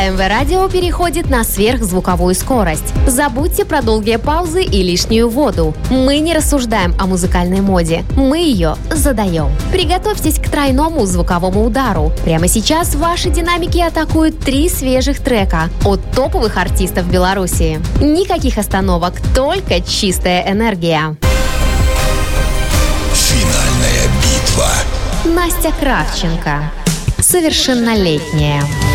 ДМВ Радио переходит на сверхзвуковую скорость. Забудьте про долгие паузы и лишнюю воду. Мы не рассуждаем о музыкальной моде. Мы ее задаем. Приготовьтесь к тройному звуковому удару. Прямо сейчас ваши динамики атакуют 3 свежих трека от топовых артистов Беларуси. Никаких остановок, только чистая энергия. Финальная битва. Настя Кравченко. Совершеннолетняя.